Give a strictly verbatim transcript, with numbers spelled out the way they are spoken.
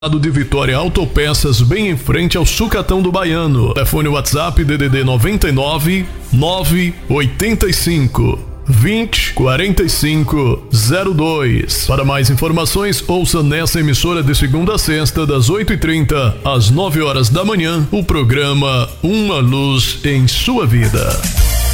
de Vitória Autopeças, bem em frente ao Sucatão do Baiano. Telefone WhatsApp D D D noventa e nove, nove oitenta e cinco, vinte, quarenta e cinco, zero dois. Para mais informações, ouça nessa emissora de segunda a sexta, das oito e trinta às nove horas da manhã, o programa Uma Luz em Sua Vida.